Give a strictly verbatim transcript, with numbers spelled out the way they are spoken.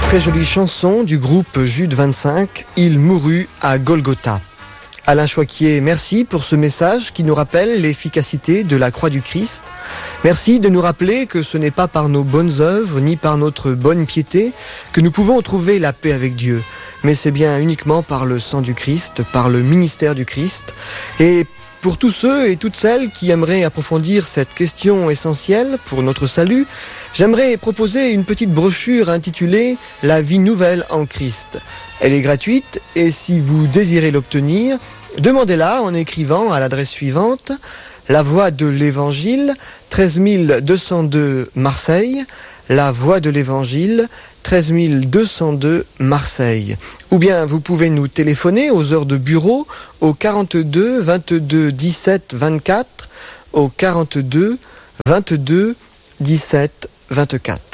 Très jolie chanson du groupe Jude vingt-cinq, Il mourut à Golgotha. Alain Choiquier, merci pour ce message qui nous rappelle l'efficacité de la croix du Christ. Merci de nous rappeler que ce n'est pas par nos bonnes œuvres ni par notre bonne piété que nous pouvons trouver la paix avec Dieu, mais c'est bien uniquement par le sang du Christ, par le ministère du Christ. Et pour tous ceux et toutes celles qui aimeraient approfondir cette question essentielle pour notre salut, j'aimerais proposer une petite brochure intitulée « La vie nouvelle en Christ ». Elle est gratuite et si vous désirez l'obtenir, demandez-la en écrivant à l'adresse suivante « La Voix de l'Évangile, treize mille deux cent deux Marseille ». La Voix de l'Évangile, treize mille deux cent deux Marseille. Ou bien vous pouvez nous téléphoner aux heures de bureau au quarante-deux vingt-deux dix-sept vingt-quatre, au quarante-deux vingt-deux dix-sept vingt-quatre.